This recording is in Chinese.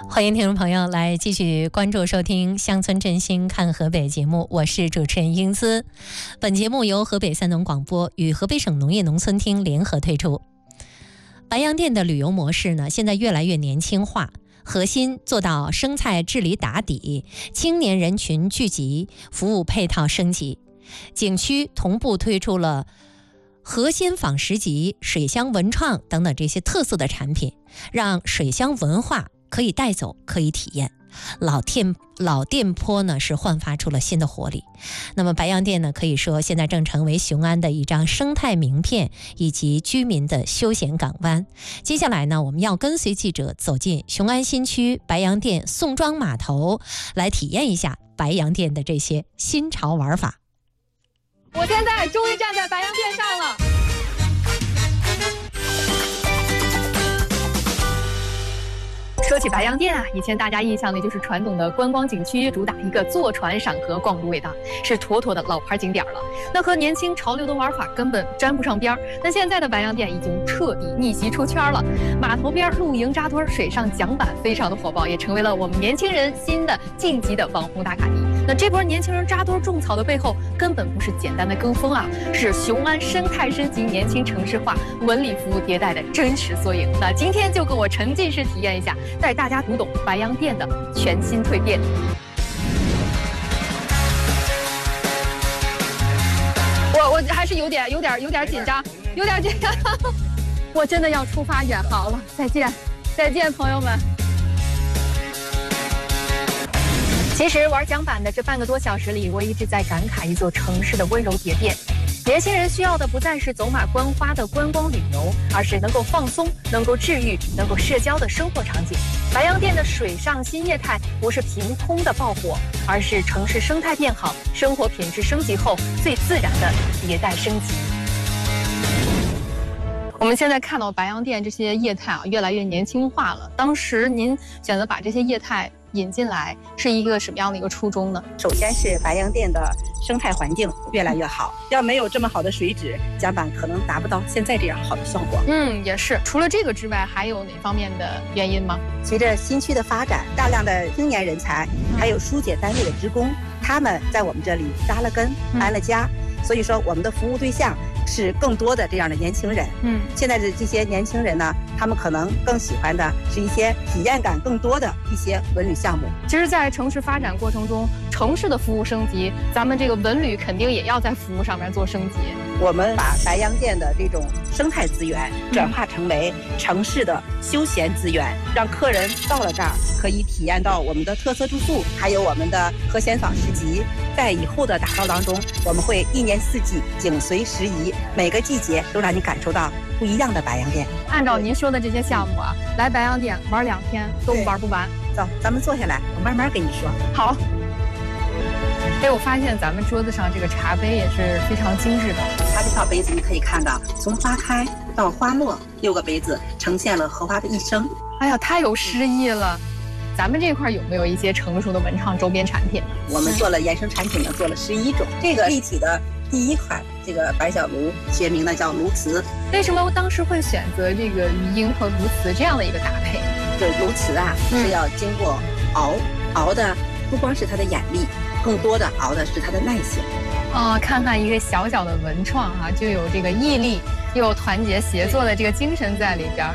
欢迎听众朋友来继续关注收听《乡村振兴看河北》节目，我是主持人英姿。本节目由河北三农广播与河北省农业农村厅联合推出。白洋淀的旅游模式呢，现在越来越年轻化，核心做到生态治理打底，青年人群聚集，服务配套升级。景区同步推出了河鲜坊食集、水乡文创等等这些特色的产品，让水乡文化可以带走，可以体验。老店坡呢是焕发出了新的活力。那么白洋淀呢，可以说现在正成为雄安的一张生态名片以及居民的休闲港湾。接下来呢，我们要跟随记者走进雄安新区白洋淀宋庄码头，来体验一下白洋淀的这些新潮玩法。 我现在终于站在白洋淀上了。说起白洋淀啊，以前大家印象里就是传统的观光景区，主打一个坐船赏河逛芦苇荡，是妥妥的老牌景点了。那和年轻潮流的玩法根本沾不上边儿。那现在的白洋淀已经彻底逆袭出圈了，码头边露营扎堆、水上桨板非常的火爆，也成为了我们年轻人新的晋级的网红打卡地。那这波年轻人扎堆种草的背后，根本不是简单的跟风啊，是雄安生态升级、年轻城市化、文旅服务迭代的真实缩影。那今天就跟我沉浸式体验一下，带大家读懂白洋淀的全新蜕变。我还是有点紧张，我真的要出发远航了，再见，朋友们。其实玩桨板的这半个多小时里，我一直在感慨一座城市的温柔蝶变。年轻人需要的不再是走马观花的观光旅游，而是能够放松、能够治愈、能够社交的生活场景。白洋淀的水上新业态不是凭空的爆火，而是城市生态变好、生活品质升级后最自然的迭代升级。我们现在看到白洋淀这些业态啊，越来越年轻化了。当时您选择把这些业态引进来，是一个什么样的一个初衷呢？ 首先是白洋淀的生态环境越来越好，要没有这么好的水质，桨板可能达不到现在这样好的效果。 也是。除了这个之外，还有哪方面的原因吗？ 随着新区的发展，大量的青年人才，还有疏解单位的职工，他们在我们这里扎了根、安了家，所以说我们的服务对象是更多的这样的年轻人。现在的这些年轻人呢，他们可能更喜欢的是一些体验感更多的一些文旅项目。 其实，在城市发展过程中，城市的服务升级，咱们这个文旅肯定也要在服务上面做升级。 我们把白洋淀的这种生态资源转化成为城市的休闲资源，让客人到了这儿可以体验到我们的特色住宿，还有我们的河鲜坊市集。在以后的打造当中，我们会一年四季景随时宜，每个季节都让你感受到不一样的白洋淀。 按照您说的这些项目啊，来白洋淀玩2天都玩不完。 走，咱们坐下来，我慢慢跟你说。 好。我发现咱们桌子上这个茶杯也是非常精致的。 它这套杯子你可以看到，从花开到花落，6个杯子呈现了荷花的一生。 哎呀，太有诗意了。咱们这块有没有一些成熟的文创周边产品呢？ 我们做了衍生产品呢，做了11种。这个立体的第1款，这个白小炉，学名呢叫鸬瓷。 为什么当时会选择这个鱼鹰和鸬瓷这样的一个搭配？ 这鸬瓷啊，是要经过熬的，不光是它的眼力，更多的熬的是它的耐性。 看看一个小小的文创啊，就有这个毅力，又有团结协作的这个精神在里边。